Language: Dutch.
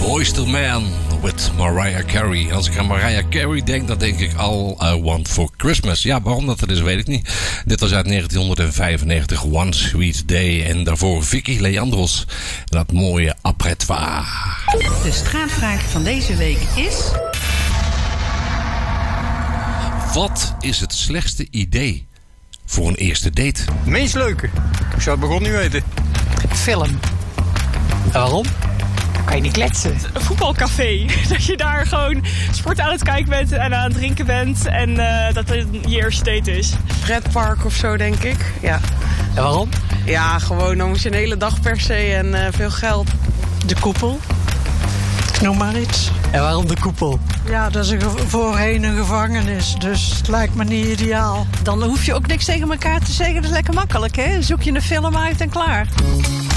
Boyz II Men with Mariah Carey. Als ik aan Mariah Carey denk, dan denk ik All I Want for Christmas. Ja, waarom dat er is, weet ik niet. Dit was uit 1995, One Sweet Day. En daarvoor Vicky Leandros. En dat mooie Après-toi. De straatvraag van deze week is... Wat is het slechtste idee voor een eerste date? Meest leuke. Ik zou het begon niet weten. Film. En waarom? Kan je niet kletsen. Een voetbalcafé. Dat je daar gewoon sport aan het kijken bent en aan het drinken bent. En dat het je eerste date is. Pretpark of zo, denk ik. Ja. En waarom? Ja, gewoon dan moet je een hele dag per se en veel geld. De koepel. Ik noem maar iets. En waarom de koepel? Ja, dat is voorheen een gevangenis, dus het lijkt me niet ideaal. Dan hoef je ook niks tegen elkaar te zeggen. Dat is lekker makkelijk, hè? Zoek je een film uit en klaar.